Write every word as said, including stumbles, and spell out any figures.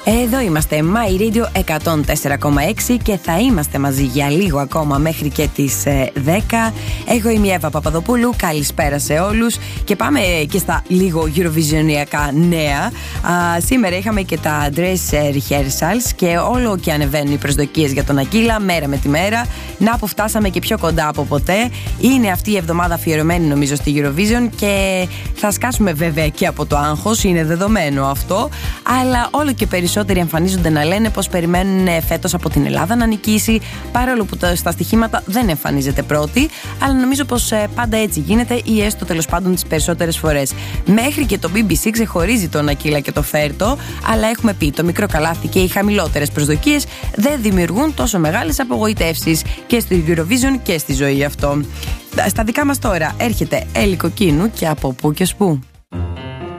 Εδώ είμαστε, My Radio εκατόν τέσσερα κόμμα έξι και θα είμαστε μαζί για λίγο ακόμα μέχρι και τις ε, δέκα. Εγώ είμαι η Εύα Παπαδοπούλου, καλησπέρα σε όλους και πάμε και στα λίγο Eurovisionιακά νέα. Α, σήμερα είχαμε και τα dress rehearsals και όλο και ανεβαίνουν οι προσδοκίες για τον Ακύλα μέρα με τη μέρα. Να που φτάσαμε και πιο κοντά από ποτέ. Είναι αυτή η εβδομάδα αφιερωμένη νομίζω στη Eurovision και θα σκάσουμε βέβαια και από το άγχος, είναι δεδομένο αυτό, αλλά όλο και περισσότεροι εμφανίζονται να λένε πως περιμένουν φέτος από την Ελλάδα να νικήσει, παρόλο που στα στοιχήματα δεν εμφανίζεται πρώτη, αλλά νομίζω πως πάντα έτσι γίνεται ή έστω τέλος πάντων τις περισσότερες φορές. Μέχρι και το μπι μπι σι ξεχωρίζει τον Ακύλα και το Φέρτο, αλλά έχουμε πει το μικρό καλάθι και οι χαμηλότερες προσδοκίες δεν δημιουργούν τόσο μεγάλες απογοητεύσεις και στη Eurovision και στη ζωή αυτό. Στα δικά μας τώρα έρχεται Έλλη Κοκκίνου και από πού και ως πού.